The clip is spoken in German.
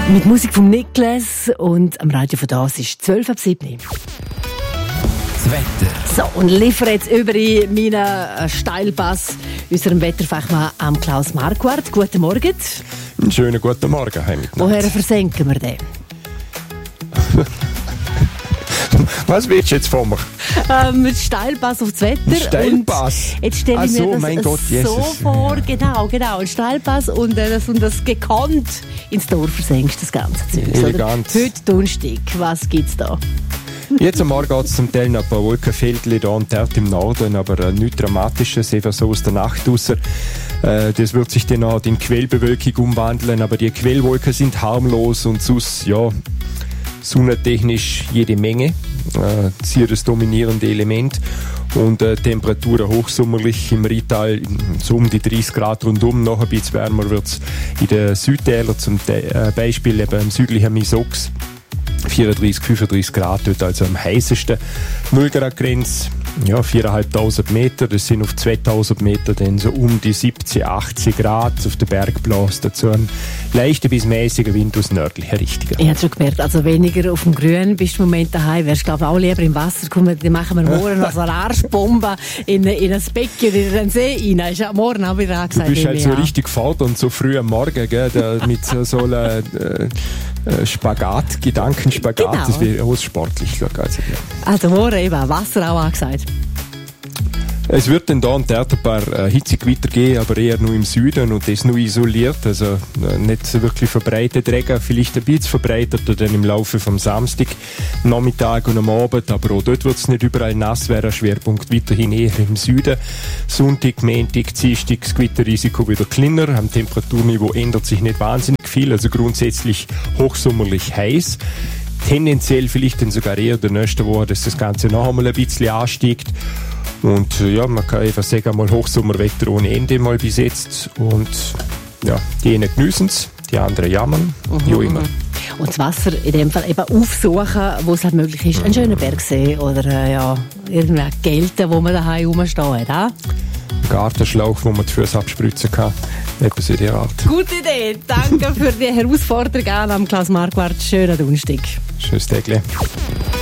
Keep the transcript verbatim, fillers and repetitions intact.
Mit Musik von Niklas und am Radio von das ist zwölf ab sieben. Das Wetter. So, und liefere jetzt über in meinen Steilpass unserem Wetterfachmann am Klaus Marquardt. Guten Morgen. Einen schönen guten Morgen. Hey, woher versenken wir den? Was willst du jetzt von mir? Ähm, mit Steilpass auf das Wetter. Steilpass? Und jetzt stelle ich so, mir das mein Gott, so Jesus. vor, genau, genau. Ein Steilpass und äh, das, und das gekonnt ins Tor versenkst, das ganze Zeug. Elegant. Heute Donnerstag, was gibt's da? Jetzt am Morgen geht es zum Teil noch ein paar Wolkenfeldchen da und dort im Norden, aber äh, nichts Dramatisches, einfach so aus der Nacht raus. Äh, das wird sich dann auch in Quellbewölkung umwandeln, aber die Quellwolken sind harmlos und sonst, ja, sonnentechnisch jede Menge. Äh, hier das dominierende Element und äh, Temperaturen hochsommerlich im Rheintal so um die dreißig Grad rundum. Noch ein bisschen wärmer wird es in den Südtälern, zum Te- äh, Beispiel eben im südlichen Misox. vierunddreißig, fünfunddreißig Grad, dort also am heißesten. null Grad Grenze, ja, viertausendfünfhundert Meter, das sind auf zweitausend Meter dann so um die siebzig, achtzig Grad. Auf den Berg bläst dazu ein leichter bis mäßiger Wind aus nördlicher Richtung. Ich habe schon gemerkt, also weniger auf dem Grün bist du im Moment daheim, wärst glaube ich auch lieber im Wasser. Komm, dann machen wir morgen noch so eine Arschbombe in, in ein Becken oder in den See rein. Ist ja morgen auch wieder angesagt. Du bist halt so ja. richtig fordernd, so früh am Morgen, gell, da, mit so, so einem äh, Spagat, Gedankenspagat, Genau. Das wäre sportlich. Also, ja. Also morgen eben Wasser auch angesagt. Es wird dann da und dort ein paar äh, Hitzegewitter geben, aber eher nur im Süden und das nur isoliert, also äh, nicht so wirklich verbreitet Regen, vielleicht ein bisschen verbreitet dann im Laufe vom Samstag, Nachmittag und am Abend, aber auch dort wird es nicht überall nass werden, Schwerpunkt weiterhin eher im Süden. Sonntag, Montag, Dienstag, das Gewitterrisiko wieder kleiner, am Temperaturniveau ändert sich nicht wahnsinnig viel, also grundsätzlich hochsommerlich heiß. Tendenziell vielleicht dann sogar eher der nächste Woche, dass das Ganze noch einmal ein bisschen ansteigt. Und ja, man kann einfach sagen, mal Hochsommerwetter ohne Ende mal bis jetzt. Und ja, die einen geniessen es, die anderen jammern, Mhm, ja immer. Und das Wasser in dem Fall eben aufsuchen, wo es halt möglich ist. Ein schöner Bergsee oder äh, ja, irgendein Gelte, wo man daheim rumsteht. Ein Gartenschlauch, wo man die Füße abspritzen kann. Etwas in der Art. Gute Idee. Danke für die Herausforderung an am Klaus Marquardt. Schönen Donnerstag. Schönes Tägchen.